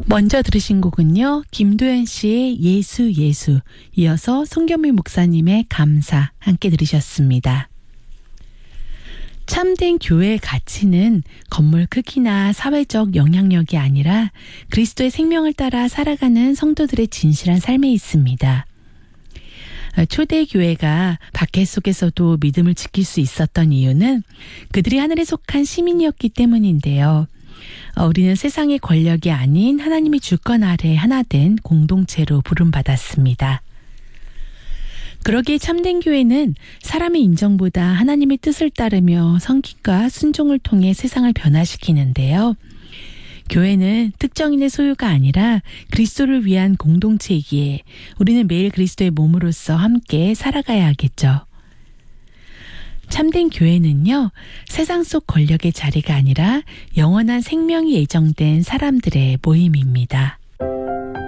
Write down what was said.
먼저 들으신 곡은요, 김도연 씨의 예수 예수, 이어서 송경미 목사님의 감사 함께 들으셨습니다. 참된 교회의 가치는 건물 크기나 사회적 영향력이 아니라 그리스도의 생명을 따라 살아가는 성도들의 진실한 삶에 있습니다. 초대 교회가 박해 속에서도 믿음을 지킬 수 있었던 이유는 그들이 하늘에 속한 시민이었기 때문인데요. 우리는 세상의 권력이 아닌 하나님의 주권 아래 하나 된 공동체로 부름받았습니다. 그러기에 참된 교회는 사람의 인정보다 하나님의 뜻을 따르며 섬김과 순종을 통해 세상을 변화시키는데요. 교회는 특정인의 소유가 아니라 그리스도를 위한 공동체이기에 우리는 매일 그리스도의 몸으로서 함께 살아가야 하겠죠. 참된 교회는요, 세상 속 권력의 자리가 아니라 영원한 생명이 예정된 사람들의 모임입니다.